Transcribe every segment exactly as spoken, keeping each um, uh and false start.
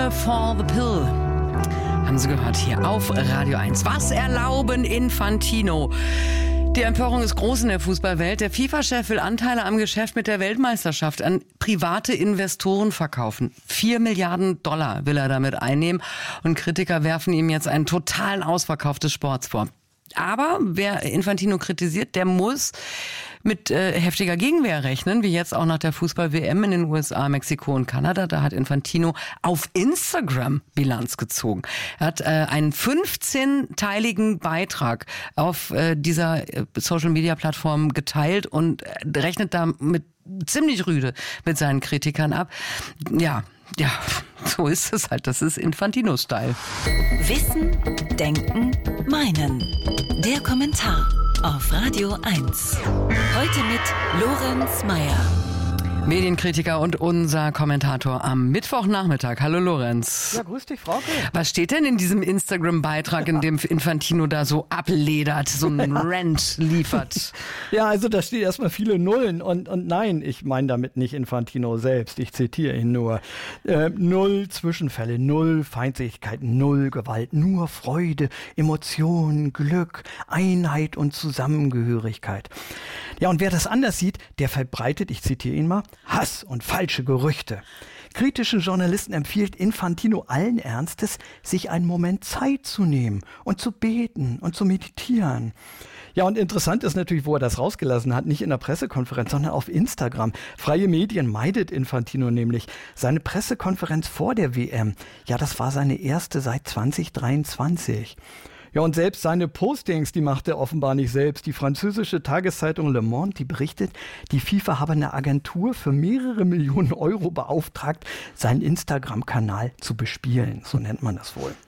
Dinner for the Pill. Haben Sie gehört hier auf Radio eins. Was erlauben Infantino? Die Empörung ist groß in der Fußballwelt. Der FIFA-Chef will Anteile am Geschäft mit der Weltmeisterschaft an private Investoren verkaufen. Vier Milliarden Dollar will er damit einnehmen. Und Kritiker werfen ihm jetzt einen totalen Ausverkauf des Sports vor. Aber wer Infantino kritisiert, der muss mit äh, heftiger Gegenwehr rechnen, wie jetzt auch nach der Fußball-W M in den U S A, Mexiko und Kanada. Da hat Infantino auf Instagram Bilanz gezogen. Er hat äh, einen fünfzehnteiligen Beitrag auf äh, dieser äh, Social-Media-Plattform geteilt und äh, rechnet damit ziemlich rüde mit seinen Kritikern ab. Ja, ja, so ist es halt. Das ist Infantino-Style. Wissen, Denken, Meinen. Der Kommentar auf Radio eins. Heute mit Lorenz Meyer. Medienkritiker und unser Kommentator am Mittwochnachmittag. Hallo Lorenz. Ja, grüß dich, Frauke. Was steht denn in diesem Instagram-Beitrag, in dem Infantino da so abledert, so einen Rant liefert? Ja, also da steht erstmal viele Nullen und, und nein, ich meine damit nicht Infantino selbst, ich zitiere ihn nur. Äh, null Zwischenfälle, null Feindseligkeiten, null Gewalt, nur Freude, Emotionen, Glück, Einheit und Zusammengehörigkeit. Ja, und wer das anders sieht, der verbreitet, ich zitiere ihn mal, Hass und falsche Gerüchte. Kritischen Journalisten empfiehlt Infantino allen Ernstes, sich einen Moment Zeit zu nehmen und zu beten und zu meditieren. Ja, und interessant ist natürlich, wo er das rausgelassen hat, nicht in der Pressekonferenz, sondern auf Instagram. Freie Medien meidet Infantino nämlich. Seine Pressekonferenz vor der W M, ja, das war seine erste seit zwanzig dreiundzwanzig. Ja, und selbst seine Postings, die macht er offenbar nicht selbst. Die französische Tageszeitung Le Monde, die berichtet, die FIFA habe eine Agentur für mehrere Millionen Euro beauftragt, seinen Instagram-Kanal zu bespielen. So nennt man das wohl.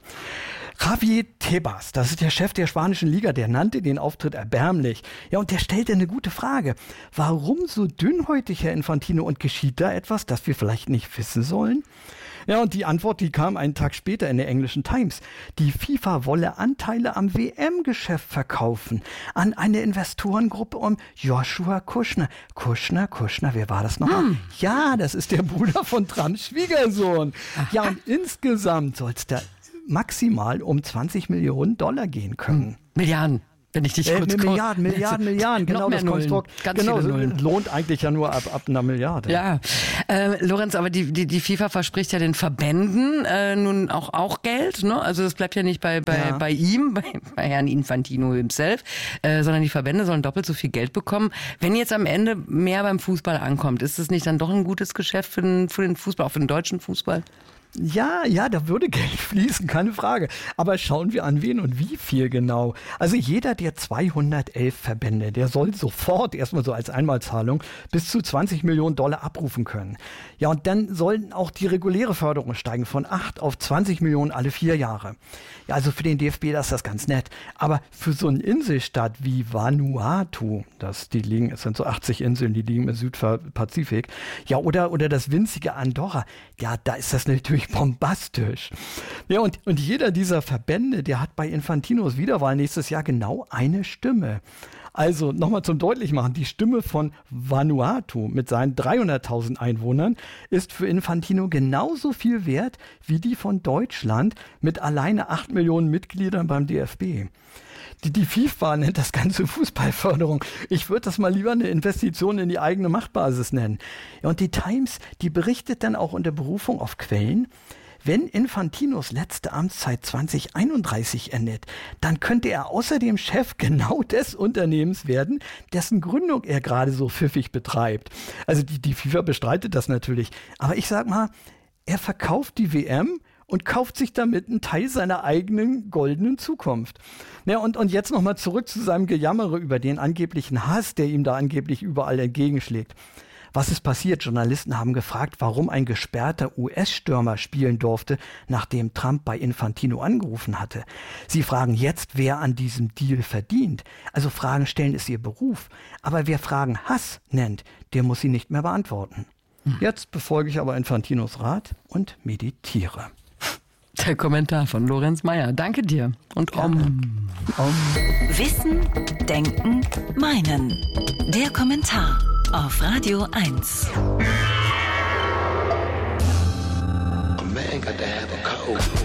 Javier Tebas, das ist der Chef der spanischen Liga, der nannte den Auftritt erbärmlich. Ja, und der stellte eine gute Frage. Warum so dünnhäutig, Herr Infantino, und geschieht da etwas, das wir vielleicht nicht wissen sollen? Ja, und die Antwort, die kam einen Tag später in der englischen Times. Die FIFA wolle Anteile am W M-Geschäft verkaufen an eine Investorengruppe um Joshua Kushner. Kushner, Kushner, wer war das nochmal? Hm. Ja, das ist der Bruder von Trumps Schwiegersohn. Aha. Ja, und insgesamt soll es da maximal um zwanzig Millionen Dollar gehen können. Milliarden. Wenn ich dich äh, kurz Milliarden, Milliarden, Milliarden, genau das Konstrukt. Genau, lohnt eigentlich ja nur ab, ab einer Milliarde. Ja, äh, Lorenz, aber die, die, die FIFA verspricht ja den Verbänden äh, nun auch, auch Geld, ne? Also das bleibt ja nicht bei, bei, ja. bei ihm, bei, bei Herrn Infantino himself, äh, sondern die Verbände sollen doppelt so viel Geld bekommen. Wenn jetzt am Ende mehr beim Fußball ankommt, ist das nicht dann doch ein gutes Geschäft für den, für den Fußball, auch für den deutschen Fußball? Ja, ja, da würde Geld fließen, keine Frage. Aber schauen wir an, wen und wie viel genau. Also jeder der zweihundertelf Verbände, der soll sofort erstmal so als Einmalzahlung bis zu zwanzig Millionen Dollar abrufen können. Ja, und dann sollen auch die reguläre Förderung steigen von acht auf zwanzig Millionen alle vier Jahre. Ja, also für den D F B, das ist das ganz nett. Aber für so eine Inselstaat wie Vanuatu, das, die liegen, es sind so achtzig Inseln, die liegen im Südpazifik, ja, oder, oder das winzige Andorra, ja, da ist das natürlich bombastisch. Ja, und, und jeder dieser Verbände, der hat bei Infantinos Wiederwahl nächstes Jahr genau eine Stimme. Also nochmal zum Deutlichmachen, die Stimme von Vanuatu mit seinen dreihunderttausend Einwohnern ist für Infantino genauso viel wert wie die von Deutschland mit alleine acht Millionen Mitgliedern beim D F B. Die, die FIFA nennt das Ganze Fußballförderung. Ich würde das mal lieber eine Investition in die eigene Machtbasis nennen. Ja, und die Times, die berichtet dann auch unter Berufung auf Quellen, wenn Infantinos letzte Amtszeit zwanzig einunddreißig endet, dann könnte er außerdem Chef genau des Unternehmens werden, dessen Gründung er gerade so pfiffig betreibt. Also die, die FIFA bestreitet das natürlich. Aber ich sag mal, er verkauft die W M und kauft sich damit einen Teil seiner eigenen goldenen Zukunft. Ja, und, und jetzt nochmal zurück zu seinem Gejammere über den angeblichen Hass, der ihm da angeblich überall entgegenschlägt. Was ist passiert? Journalisten haben gefragt, warum ein gesperrter U S-Stürmer spielen durfte, nachdem Trump bei Infantino angerufen hatte. Sie fragen jetzt, wer an diesem Deal verdient. Also Fragen stellen ist ihr Beruf. Aber wer Fragen Hass nennt, der muss sie nicht mehr beantworten. Hm. Jetzt befolge ich aber Infantinos Rat und meditiere. Der Kommentar von Lorenz Meyer. Danke dir. Und Om. Om. Wissen, Denken, Meinen. Der Kommentar auf Radio eins. A man got to have a code.